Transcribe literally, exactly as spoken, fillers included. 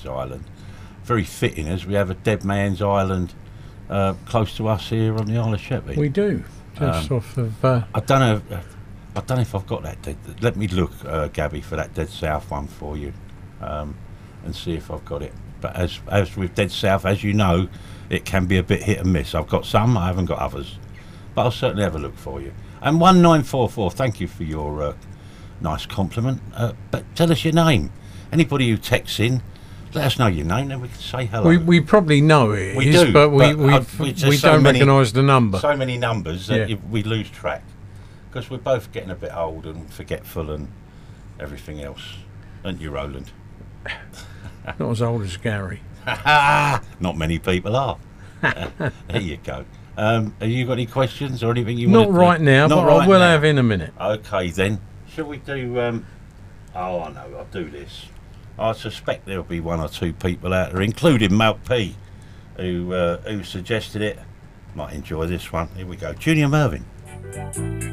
Man's Island. Very fitting, as we have a Dead Man's Island uh, close to us here on the Isle of Sheppey. We do, just Um, off of. Uh, I don't know. uh, I don't know if I've got that. Dead, let me look, uh, Gabby, for that Dead South one for you, um, and see if I've got it. But as as with Dead South, as you know, it can be a bit hit and miss. I've got some, I haven't got others, but I'll certainly have a look for you. And one nine four four, thank you for your uh, nice compliment. Uh, but tell us your name. Anybody who texts in, let us know your name, then we can say hello. we we probably know it We is, do, but we but, we, uh, we just we so don't many- recognise the number. So many numbers that Yeah. if we lose track, because we're both getting a bit old and forgetful and everything else, aren't you, Roland? Not as old as Gary. Not many people are. There you go. Um, have you got any questions or anything you Not want? right now, Not but I right will now. have in a minute. Okay then. Shall we do? Um, oh, I know. I'll do this. I suspect there'll be one or two people out there, including Mel P, who uh, who suggested it. Might enjoy this one. Here we go. Junior Mervyn.